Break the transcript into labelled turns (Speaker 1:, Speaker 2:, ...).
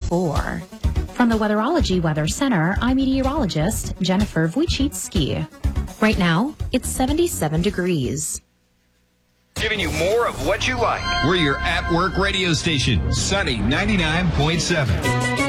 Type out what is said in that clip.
Speaker 1: 74. From the Weatherology Weather Center, I'm meteorologist Jennifer Wojcicki. Right now, it's 77 degrees.
Speaker 2: Giving you more of what you like.
Speaker 3: We're your at-work radio station, Sunny 99.7.